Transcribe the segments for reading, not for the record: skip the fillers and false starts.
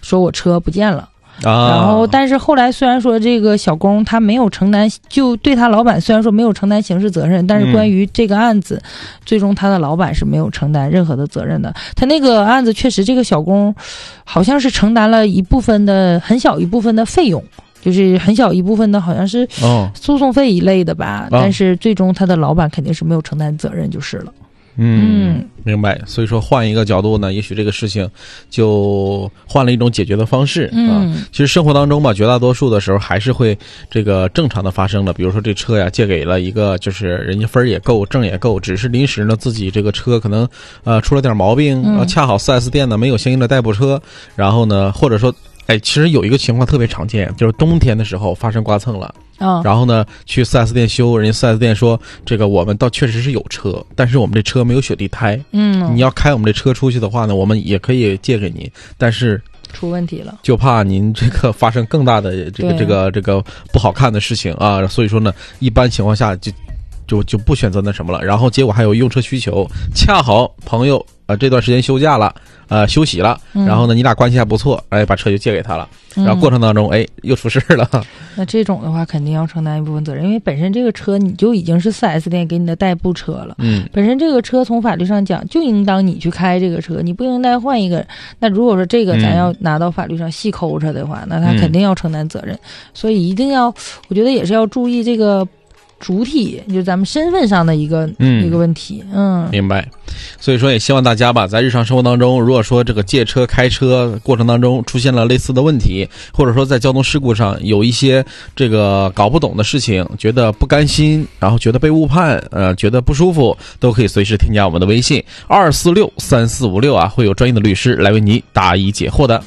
说我车不见了。 啊， 然后，但是后来虽然说这个小工他没有承担，就对他老板虽然说没有承担刑事责任，但是关于这个案子，最终他的老板是没有承担任何的责任的。他那个案子确实，这个小工好像是承担了一部分的很小一部分的费用，就是很小一部分的好像是诉讼费一类的吧，但是最终他的老板肯定是没有承担责任就是了。 明白。所以说换一个角度呢，也许这个事情就换了一种解决的方式其实生活当中吧，绝大多数的时候还是会这个正常的发生的。比如说这车呀借给了一个，就是人家分也够证也够，只是临时呢自己这个车可能出了点毛病恰好 4S 店呢没有相应的代步车，然后呢或者说其实有一个情况特别常见，就是冬天的时候发生刮蹭了然后呢去 4S 店修，人家 4S 店说这个我们倒确实是有车，但是我们这车没有雪地胎你要开我们这车出去的话呢，我们也可以借给您，但是出问题了， 就怕您这个发生更大的这个不好看的事情所以说呢一般情况下就不选择那什么了。然后结果还有用车需求，恰好朋友这段时间休假了休息了然后呢你俩关系还不错把车就借给他了然后过程当中又出事了那这种的话肯定要承担一部分责任，因为本身这个车你就已经是 4S 店给你的代步车了本身这个车从法律上讲就应当你去开这个车，你不应该换一个。那如果说这个咱要拿到法律上细抠着的话那他肯定要承担责任所以一定要，我觉得也是要注意这个主体，就是咱们身份上的一个问题明白。所以说也希望大家吧，在日常生活当中，如果说这个借车开车过程当中出现了类似的问题，或者说在交通事故上有一些这个搞不懂的事情，觉得不甘心，然后觉得被误判觉得不舒服，都可以随时添加我们的微信2463456会有专业的律师来为你答疑解惑的。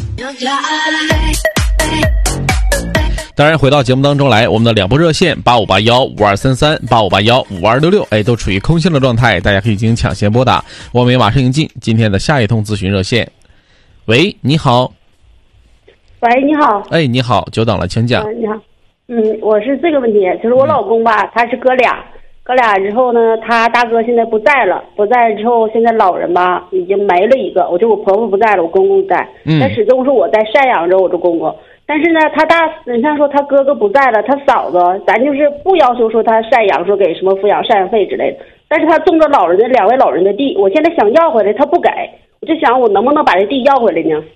当然回到节目当中来，我们的两部热线85815233 85815266都处于空心的状态，大家可以进行抢先拨打，我们也马上迎进今天的下一通咨询热线。喂，你好。 喂，你好。 你好，久等了，请讲。 你好。我是这个问题，就是我老公吧他是哥俩之后呢，他大哥现在不在了之后，现在老人吧已经没了一个，我婆婆不在了，我公公在但始终是我在赡养着我这公公。但是呢你像说他哥哥不在了，他嫂子咱就是不要求说他赡养，说给什么抚养赡养费之类的，但是他种着两位老人的地，我现在想要回来他不给，我就想我能不能把这地要回来呢？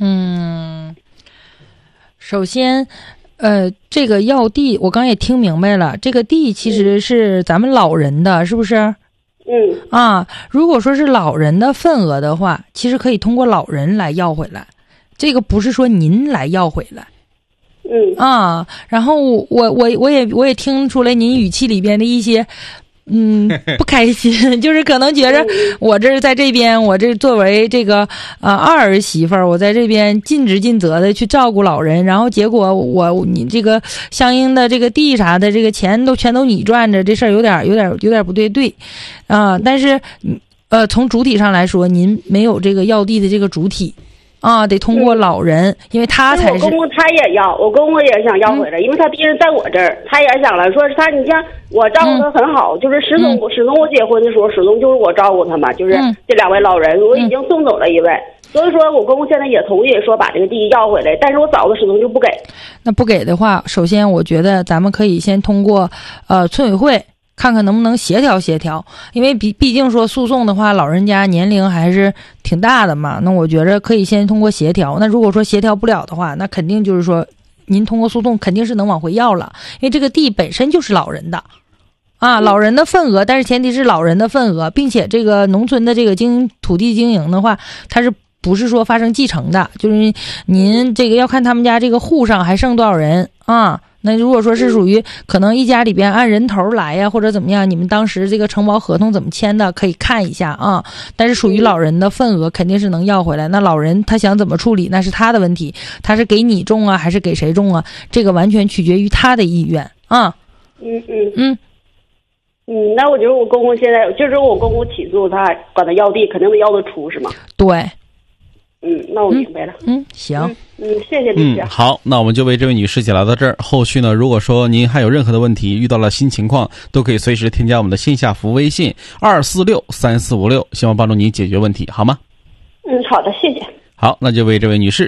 首先这个要地我刚也听明白了，这个地其实是咱们老人的是不是？如果说是老人的份额的话，其实可以通过老人来要回来，这个不是说您来要回来。然后我也听出来您语气里边的一些不开心，就是可能觉着我这在这边，我这作为这个二儿媳妇儿，我在这边尽职尽责的去照顾老人，然后结果你这个相应的这个地啥的这个钱全都你赚着，这事儿有点不对但是从主体上来说，您没有这个要地的这个主体。得通过老人，因为他才是。 我公公他也要，我公公也想要回来，因为他毕竟在我这儿，他也想了，说他你像我照顾他很好，就是始终我结婚的时候，始终就是我照顾他嘛，就是这两位老人，我已经送走了一位，所以说我公公现在也同意说把这个地要回来，但是我嫂子始终就不给。 那不给的话，首先我觉得咱们可以先通过村委会。看看能不能协调，因为毕竟说诉讼的话，老人家年龄还是挺大的嘛。那我觉着可以先通过协调。那如果说协调不了的话，那肯定就是说，您通过诉讼肯定是能往回要了，因为这个地本身就是老人的，老人的份额，但是前提是老人的份额，并且这个农村的这个土地经营的话，它是不是说发生继承的？就是您这个要看他们家这个户上还剩多少人那如果说是属于可能一家里边按人头来呀，或者怎么样，你们当时这个承包合同怎么签的，可以看一下但是属于老人的份额肯定是能要回来。那老人他想怎么处理，那是他的问题，他是给你种还是给谁种这个完全取决于他的意愿那我觉得我公公现在就是我公公起诉他管他要地，肯定得要得出是吗？ 对。 那我明白了。 行。 谢谢律师。 好，那我们就为这位女士解答到这儿。后续呢，如果说您还有任何的问题，遇到了新情况，都可以随时添加我们的线下服务微信2463456，希望帮助您解决问题，好吗？ 好的，谢谢。 好，那就为这位女士